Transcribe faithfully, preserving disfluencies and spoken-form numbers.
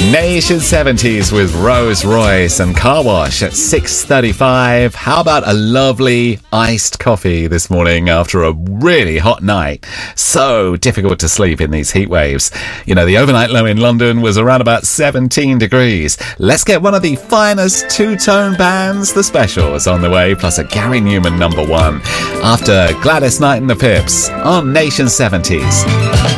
Nation seventies with Rose Royce and Car Wash at six thirty-five. How about a lovely iced coffee this morning after a really hot night? So difficult to sleep in these heat waves. You know, the overnight low in London was around about seventeen degrees. Let's get one of the finest two-tone bands. The Special is on the way, plus a Gary Newman number one after Gladys Knight and the Pips on Nation seventies.